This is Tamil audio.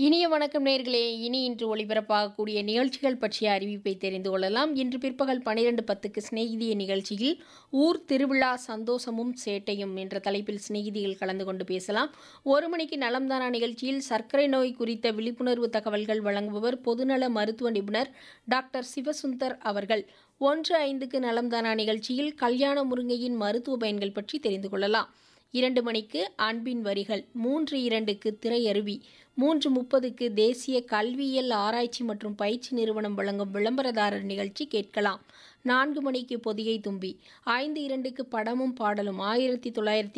இனிய வணக்கம் நேர்களே. இன்று ஒளிபரப்பாகக்கூடிய நிகழ்ச்சிகள் பற்றிய அறிவிப்பை தெரிந்து கொள்ளலாம். இன்று பிற்பகல் 12:10க்கு சிநேகிதிய நிகழ்ச்சியில் ஊர் திருவிழா சந்தோஷமும் சேட்டையும் என்ற தலைப்பில் சிநேகிதிகள் கலந்து கொண்டு பேசலாம். 1 மணிக்கு நலம்தானா நிகழ்ச்சியில் சர்க்கரை நோய் குறித்த விழிப்புணர்வு தகவல்கள் வழங்குபவர் பொதுநல மருத்துவ நிபுணர் டாக்டர் சிவசுந்தர் அவர்கள். 1:05க்கு நலம்தானா நிகழ்ச்சியில் கல்யாண முருங்கையின் மருத்துவ பயன்கள் பற்றி தெரிந்து கொள்ளலாம். 2 மணிக்கு அன்பின் வரிகள், 3:02க்கு திரையருவி, 3:30க்கு தேசிய கல்வியியல் ஆராய்ச்சி மற்றும் பயிற்சி நிறுவனம் வழங்கும் விளம்பரதாரர் நிகழ்ச்சி கேட்கலாம். 4 மணிக்கு பொதிகை தும்பி, 5:02க்கு படமும் பாடலும் 1950